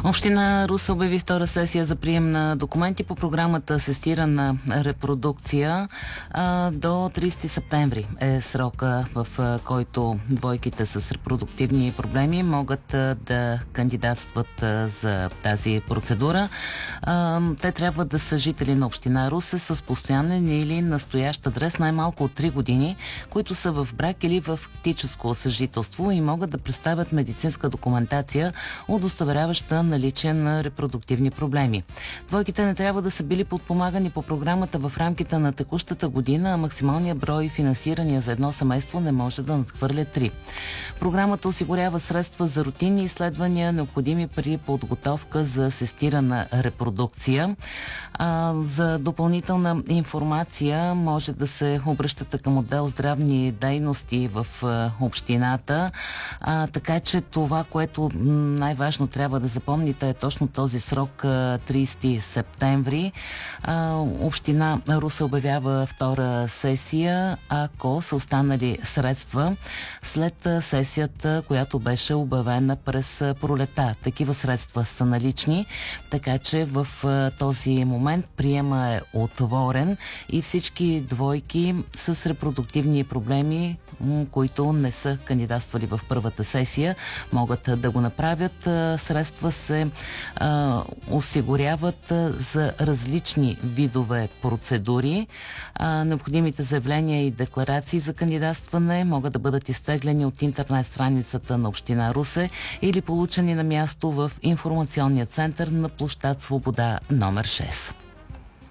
Община Русе обяви втора сесия за прием на документи по програмата Асистирана репродукция. До 30 септември е срока, в който двойките с репродуктивни проблеми могат да кандидатстват за тази процедура. Те трябва да са жители на Община Русе с постоянен или настоящ адрес най-малко от 3 години, които са в брак или в фактическо съжителство и могат да представят медицинска документация, удостоверяваща наличие на репродуктивни проблеми. Двойките не трябва да са били подпомагани по програмата в рамките на текущата година, а максималният брой финансирания за едно семейство не може да надхвърля 3. Програмата осигурява средства за рутинни изследвания, необходими при подготовка за асистирана репродукция. За допълнителна информация може да се обръщате към отдел здравни дейности в общината. Така че това, което най-важно трябва да запомните, е точно този срок 30 септември. Община Русе обявява втора сесия, ако са останали средства след сесията, която беше обявена през пролета. Такива средства са налични, така че в този момент приема е отворен и всички двойки с репродуктивни проблеми, които не са кандидатствали в първата сесия, могат да го направят. Средства се осигуряват за различни видове процедури. Необходимите заявления и декларации за кандидатстване могат да бъдат изтеглени от интернет страницата на Община Русе или получени на място в информационния център на площад Свобода номер 6.